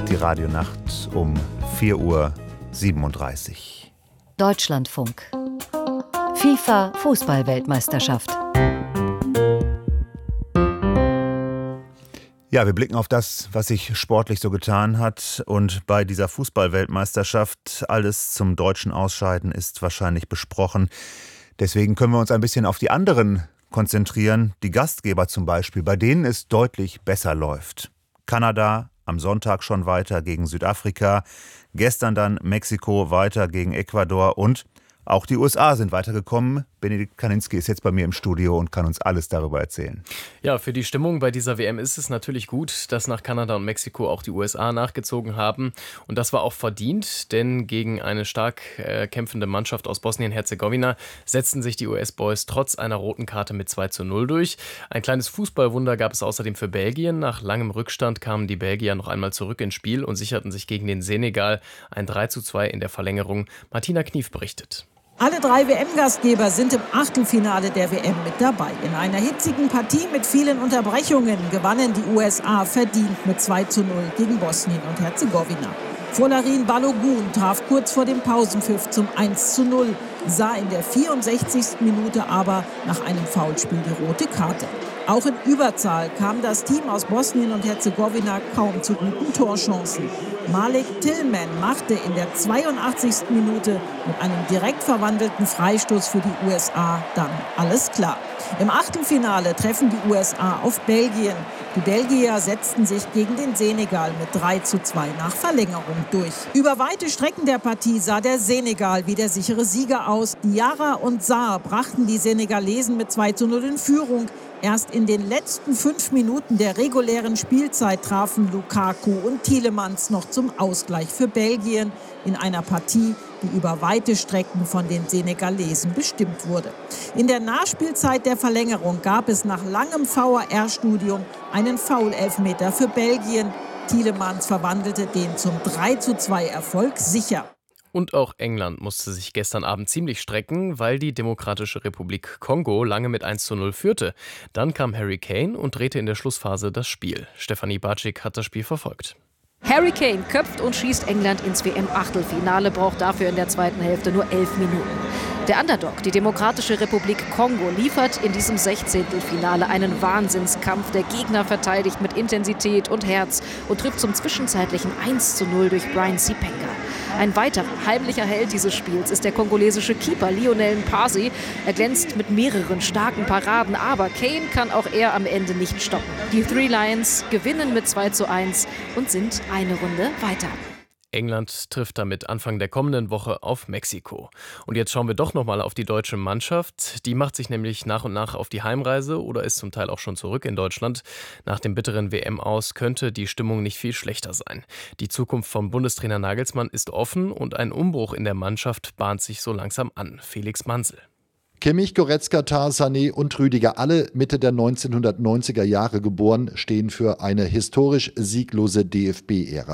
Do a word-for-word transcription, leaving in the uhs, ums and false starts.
Die Radionacht um vier Uhr siebenunddreißig. Deutschlandfunk. FIFA Fußball-Weltmeisterschaft. Ja, wir blicken auf das, was sich sportlich so getan hat. Und bei dieser Fußball-Weltmeisterschaft, alles zum deutschen Ausscheiden ist wahrscheinlich besprochen. Deswegen können wir uns ein bisschen auf die anderen konzentrieren. Die Gastgeber zum Beispiel, bei denen es deutlich besser läuft. Kanada am Sonntag schon weiter gegen Südafrika. Gestern dann Mexiko weiter gegen Ecuador und auch die U S A sind weitergekommen. Benedikt Kaninski ist jetzt bei mir im Studio und kann uns alles darüber erzählen. Ja, für die Stimmung bei dieser W M ist es natürlich gut, dass nach Kanada und Mexiko auch die U S A nachgezogen haben. Und das war auch verdient, denn gegen eine stark äh, kämpfende Mannschaft aus Bosnien-Herzegowina setzten sich die U S-Boys trotz einer roten Karte mit zwei zu null durch. Ein kleines Fußballwunder gab es außerdem für Belgien. Nach langem Rückstand kamen die Belgier noch einmal zurück ins Spiel und sicherten sich gegen den Senegal ein drei zu zwei in der Verlängerung. Martina Knief berichtet. Alle drei W M-Gastgeber sind im Achtelfinale der W M mit dabei. In einer hitzigen Partie mit vielen Unterbrechungen gewannen die U S A verdient mit zwei zu null gegen Bosnien und Herzegowina. Folarin Balogun traf kurz vor dem Pausenpfiff zum eins zu null, sah in der vierundsechzigsten Minute aber nach einem Foulspiel die rote Karte. Auch in Überzahl kam das Team aus Bosnien und Herzegowina kaum zu guten Torchancen. Malik Tillman machte in der zweiundachtzigsten Minute mit einem direkt verwandelten Freistoß für die U S A dann alles klar. Im Achtelfinale treffen die U S A auf Belgien. Die Belgier setzten sich gegen den Senegal mit drei zu zwei nach Verlängerung durch. Über weite Strecken der Partie sah der Senegal wie der sichere Sieger aus. Diarra und Sarr brachten die Senegalesen mit zwei zu null in Führung. Erst in den letzten fünf Minuten der regulären Spielzeit trafen Lukaku und Tielemans noch zum Ausgleich für Belgien in einer Partie, die über weite Strecken von den Senegalesen bestimmt wurde. In der Nachspielzeit der Verlängerung gab es nach langem V A R-Studium einen Foul-Elfmeter für Belgien. Tielemans verwandelte den zum drei zu zwei Erfolg sicher. Und auch England musste sich gestern Abend ziemlich strecken, weil die Demokratische Republik Kongo lange mit eins zu null führte. Dann kam Harry Kane und drehte in der Schlussphase das Spiel. Stefanie Bartschik hat das Spiel verfolgt. Harry Kane köpft und schießt England ins W M-Achtelfinale, braucht dafür in der zweiten Hälfte nur elf Minuten. Der Underdog, die Demokratische Republik Kongo, liefert in diesem Sechzehntelfinale einen Wahnsinnskampf. Der Gegner verteidigt mit Intensität und Herz und trifft zum zwischenzeitlichen eins zu null durch Brian Sipenga. Ein weiterer heimlicher Held dieses Spiels ist der kongolesische Keeper Lionel Mpasi. Er glänzt mit mehreren starken Paraden, aber Kane kann auch er am Ende nicht stoppen. Die Three Lions gewinnen mit zwei zu eins und sind eine Runde weiter. England trifft damit Anfang der kommenden Woche auf Mexiko. Und jetzt schauen wir doch nochmal auf die deutsche Mannschaft. Die macht sich nämlich nach und nach auf die Heimreise oder ist zum Teil auch schon zurück in Deutschland. Nach dem bitteren W M-Aus könnte die Stimmung nicht viel schlechter sein. Die Zukunft von Bundestrainer Nagelsmann ist offen und ein Umbruch in der Mannschaft bahnt sich so langsam an. Felix Mansel. Kimmich, Goretzka, Tah, Sané und Rüdiger, alle Mitte der neunzehnhundertneunziger Jahre geboren, stehen für eine historisch sieglose D F B-Ära.